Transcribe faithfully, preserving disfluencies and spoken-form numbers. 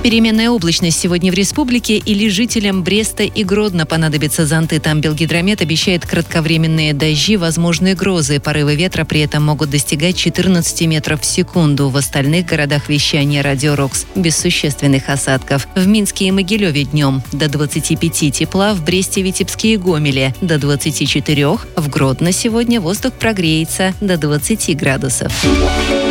Переменная облачность сегодня в республике, или жителям Бреста и Гродно понадобятся зонты. Там Белгидромет обещает кратковременные дожди, возможные грозы. Порывы ветра при этом могут достигать четырнадцати метров в секунду. В остальных городах вещания Радио Рокс без существенных осадков. В Минске и Могилеве днем до двадцати пяти тепла, в Бресте, Витебске и Гомеле до двадцати четырёх. В Гродно сегодня воздух прогреется до двадцати градусов.